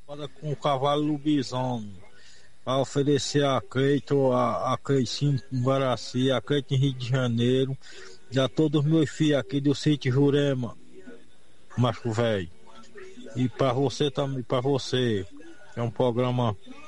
com o cavalo lobisomem. Para oferecer a Cleito, a Cleicinho em Guaraci, a Cleito em Rio de Janeiro, e a todos os meus filhos aqui do sítio Jurema, macho velho. E para você também, para você. É um programa